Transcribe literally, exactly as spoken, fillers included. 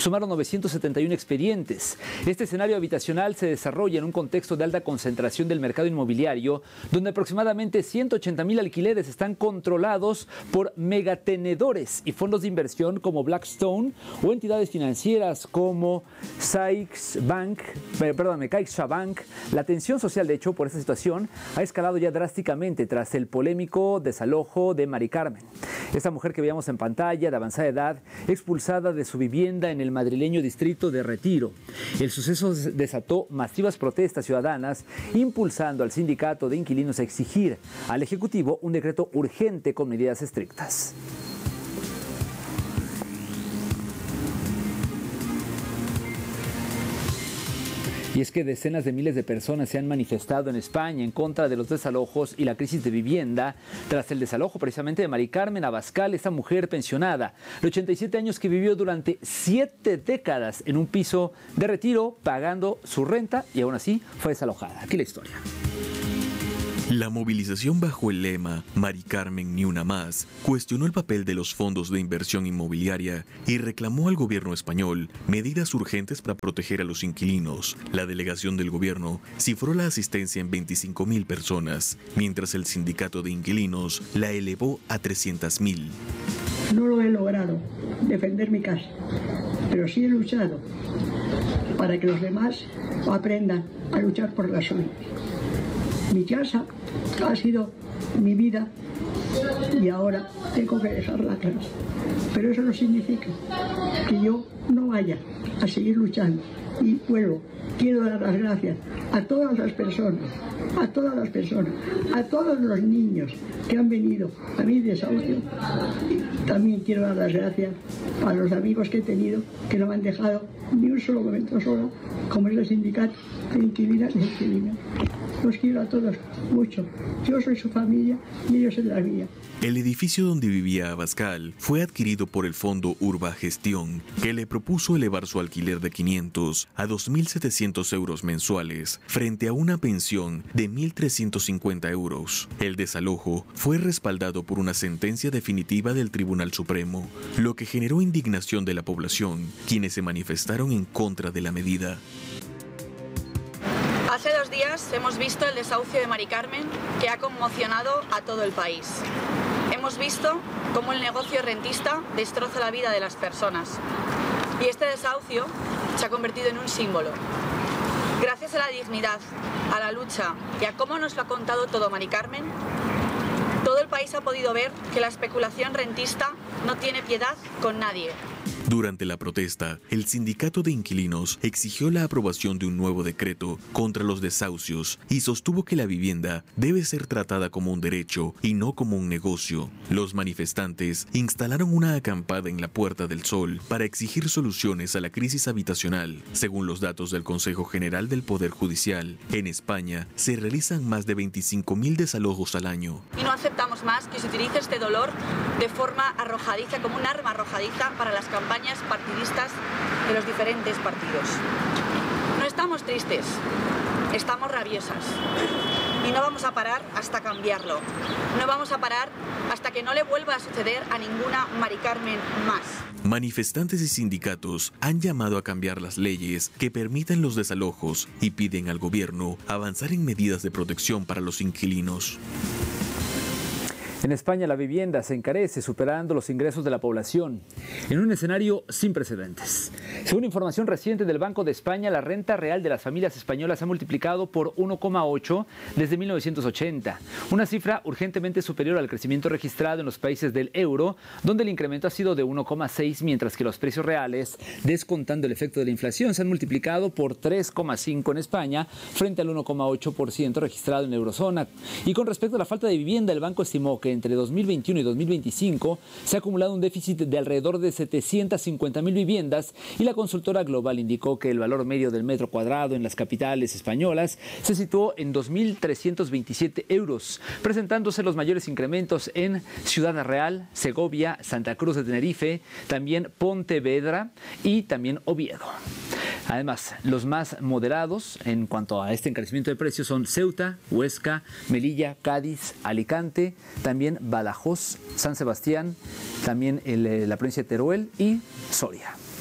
sumaron novecientos setenta y uno expedientes. Este escenario habitacional se desarrolla en un contexto de alta concentración del mercado inmobiliario, donde aproximadamente ciento ochenta mil alquileres están controlados por megatenedores y fondos de inversión como Blackstone o entidades financieras como Sykes Bank, perdón, CaixaBank. La tensión social, de hecho, por esta situación ha escalado ya drásticamente tras el polémico desalojo de Mari Carmen. Esta mujer que veíamos en pantalla, de avanzada edad, expulsada de su vivienda en el madrileño distrito de Retiro. El suceso desató masivas protestas ciudadanas, impulsando al sindicato de inquilinos a exigir al Ejecutivo un decreto urgente con medidas estrictas. Y es que decenas de miles de personas se han manifestado en España en contra de los desalojos y la crisis de vivienda tras el desalojo precisamente de Mari Carmen Abascal, esta mujer pensionada de ochenta y siete años que vivió durante siete décadas en un piso de Retiro pagando su renta y aún así fue desalojada. Aquí la historia. La movilización bajo el lema Mari Carmen ni una más cuestionó el papel de los fondos de inversión inmobiliaria y reclamó al gobierno español medidas urgentes para proteger a los inquilinos. La delegación del gobierno cifró la asistencia en veinticinco mil personas, mientras el sindicato de inquilinos la elevó a trescientas mil. No lo he logrado, defender mi casa, pero sí he luchado para que los demás aprendan a luchar por la suya. Mi casa ha sido mi vida y ahora tengo que dejarla atrás. Pero eso no significa que yo no vaya a seguir luchando. Y vuelvo, quiero dar las gracias a todas las personas, a todas las personas, a todos los niños que han venido a mi desahucio. Y también quiero dar las gracias a los amigos que he tenido que no me han dejado ni un solo momento solo, como es el sindicato de inquilinas y inquilinos. Los quiero a todos mucho. Yo soy su familia y ellos son la mía. El edificio donde vivía Abascal fue adquirido por el fondo Urbagestión, que le propuso elevar su alquiler de quinientos a dos mil setecientos euros mensuales, frente a una pensión de mil trescientos cincuenta euros. El desalojo fue respaldado por una sentencia definitiva del Tribunal Supremo, lo que generó indignación de la población, quienes se manifestaron en contra de la medida. Hace dos días hemos visto el desahucio de Mari Carmen, que ha conmocionado a todo el país. Hemos visto cómo el negocio rentista destroza la vida de las personas. Y este desahucio se ha convertido en un símbolo. Gracias a la dignidad, a la lucha y a cómo nos lo ha contado todo Mari Carmen, todo el país ha podido ver que la especulación rentista no tiene piedad con nadie. Durante la protesta, el sindicato de inquilinos exigió la aprobación de un nuevo decreto contra los desahucios y sostuvo que la vivienda debe ser tratada como un derecho y no como un negocio. Los manifestantes instalaron una acampada en la Puerta del Sol para exigir soluciones a la crisis habitacional. Según los datos del Consejo General del Poder Judicial, en España se realizan más de veinticinco mil desalojos al año. Y no aceptamos más que se utilice este dolor de forma arrojadiza, como un arma arrojadiza para las campañas partidistas de los diferentes partidos. No estamos tristes, estamos rabiosas y no vamos a parar hasta cambiarlo. No vamos a parar hasta que no le vuelva a suceder a ninguna Mari Carmen más. Manifestantes y sindicatos han llamado a cambiar las leyes que permiten los desalojos y piden al gobierno avanzar en medidas de protección para los inquilinos. En España la vivienda se encarece, superando los ingresos de la población, en un escenario sin precedentes. Según información reciente del Banco de España, la renta real de las familias españolas se ha multiplicado por uno coma ocho desde mil novecientos ochenta, una cifra urgentemente superior al crecimiento registrado en los países del euro, donde el incremento ha sido de uno coma seis, mientras que los precios reales, descontando el efecto de la inflación, se han multiplicado por tres coma cinco en España, frente al uno coma ocho por ciento registrado en la eurozona. Y con respecto a la falta de vivienda, el banco estimó que entre dos mil veintiuno y dos mil veinticinco se ha acumulado un déficit de alrededor de setecientas cincuenta mil viviendas, y la consultora global indicó que el valor medio del metro cuadrado en las capitales españolas se situó en dos mil trescientos veintisiete euros, presentándose los mayores incrementos en Ciudad Real, Segovia, Santa Cruz de Tenerife, también Pontevedra y también Oviedo. Además, los más moderados en cuanto a este encarecimiento de precios son Ceuta, Huesca, Melilla, Cádiz, Alicante, también Badajoz, San Sebastián, también el, la provincia de Teruel y Soria.